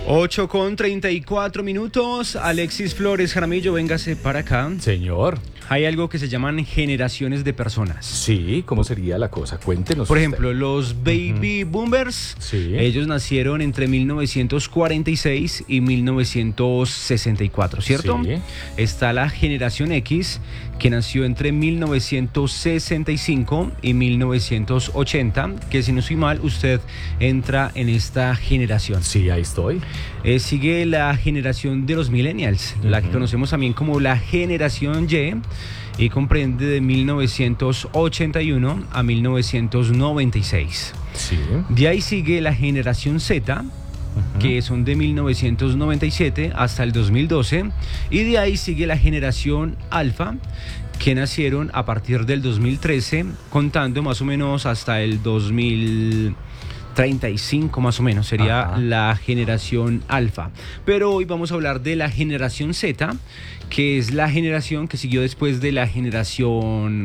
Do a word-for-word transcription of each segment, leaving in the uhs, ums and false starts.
ocho con treinta y cuatro minutos. Alexis Flores Jaramillo, véngase para acá. Señor. Hay algo que se llaman generaciones de personas. Sí, ¿cómo sería la cosa? Cuéntenos. Por usted. ejemplo, los baby uh-huh. boomers, sí. ellos nacieron entre mil novecientos cuarenta y seis y mil novecientos sesenta y cuatro, ¿cierto? Sí. Está la generación X, que nació entre mil novecientos sesenta y cinco y mil novecientos ochenta, que si no soy mal, usted entra en esta generación. Sí, ahí estoy. Eh, sigue la generación de los millennials, uh-huh. la que conocemos también como la generación Y, y comprende de mil novecientos ochenta y uno a mil novecientos noventa y seis. Sí. De ahí sigue la generación Z, uh-huh. que son de mil novecientos noventa y siete hasta el dos mil doce, y de ahí sigue la generación Alfa, que nacieron a partir del dos mil trece, contando más o menos hasta el dos mil treinta y cinco más o menos, sería Ajá. la generación Alfa. Pero hoy vamos a hablar de la generación Z, que es la generación que siguió después de la generación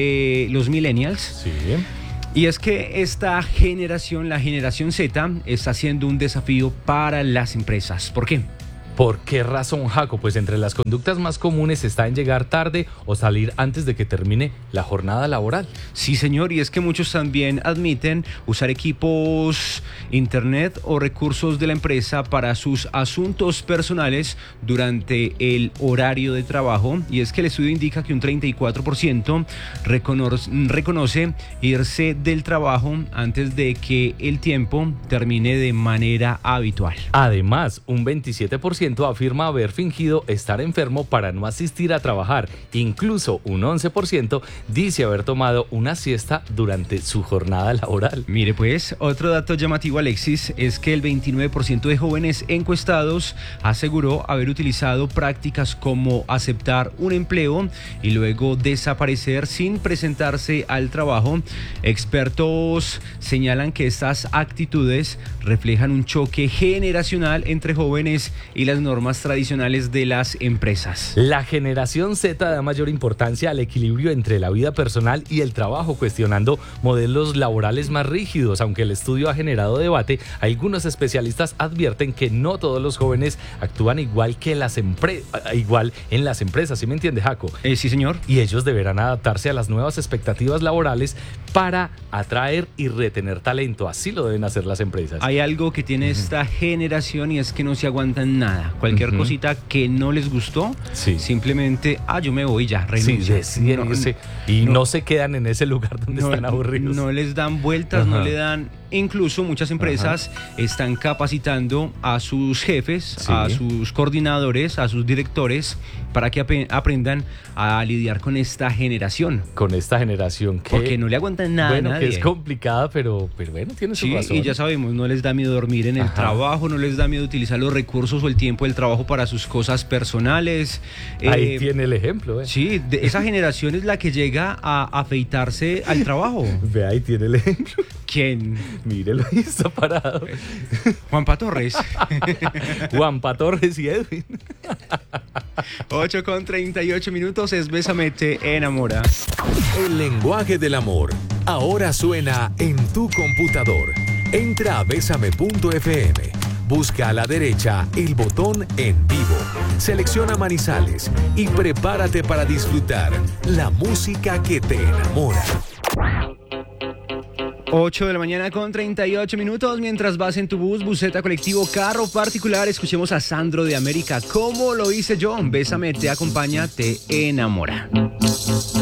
de los millennials. Sí. Y es que esta generación, la generación Z, está siendo un desafío para las empresas. ¿Por qué? ¿Por qué razón, Jaco? Pues entre las conductas más comunes está en llegar tarde o salir antes de que termine la jornada laboral. Sí, señor, y es que muchos también admiten usar equipos, internet o recursos de la empresa para sus asuntos personales durante el horario de trabajo. Y es que el estudio indica que un treinta y cuatro por ciento reconoce, reconoce irse del trabajo antes de que el tiempo termine de manera habitual. Además, un veintisiete por ciento afirma haber fingido estar enfermo para no asistir a trabajar. Incluso un once por ciento dice haber tomado una siesta durante su jornada laboral. Mire pues, otro dato llamativo, Alexis, es que el veintinueve por ciento de jóvenes encuestados aseguró haber utilizado prácticas como aceptar un empleo y luego desaparecer sin presentarse al trabajo. Expertos señalan que estas actitudes reflejan un choque generacional entre jóvenes y las normas tradicionales de las empresas. La generación Z da mayor importancia al equilibrio entre la vida personal y el trabajo, cuestionando modelos laborales más rígidos. Aunque el estudio ha generado debate, algunos especialistas advierten que no todos los jóvenes actúan igual que las empre- igual en las empresas. ¿Sí me entiende, Jaco? Eh, sí, señor. Y ellos deberán adaptarse a las nuevas expectativas laborales para atraer y retener talento. Así lo deben hacer las empresas. Hay algo que tiene uh-huh. esta generación y es que no se aguantan nada. Cualquier uh-huh. cosita que no les gustó, sí. simplemente, ah, yo me voy ya, renuncio. Sí, sí, no, sí. Y no, no se quedan en ese lugar donde no, están aburridos. No les dan vueltas, uh-huh. no le dan... Incluso muchas empresas uh-huh. están capacitando a sus jefes, sí. a sus coordinadores, a sus directores, para que ap- aprendan a lidiar con esta generación. Con esta generación que... Porque no le aguantan nada bueno, a nadie. Que es complicada, pero, pero bueno, tiene su sí, razón. Y ya sabemos, no les da miedo dormir en el Ajá. trabajo, no les da miedo utilizar los recursos o el tiempo del trabajo para sus cosas personales. Ahí eh, tiene el ejemplo. ¿eh? Sí, de esa generación es la que llega a afeitarse al trabajo. Ve, ahí tiene el ejemplo. ¿Quién? Mírelo, ahí está parado. Juanpa Torres. Juanpa Torres y Edwin. ocho con treinta y ocho minutos es Bésame, te enamora. El lenguaje del amor ahora suena en tu computador. Entra a bésame punto efe eme. Busca a la derecha el botón En Vivo. Selecciona Manizales y prepárate para disfrutar la música que te enamora. ocho de la mañana con treinta y ocho minutos. Mientras vas en tu bus, buseta, colectivo, carro particular, escuchemos a Sandro de América. ¿Cómo lo hice yo? Bésame, te acompaña, te enamora.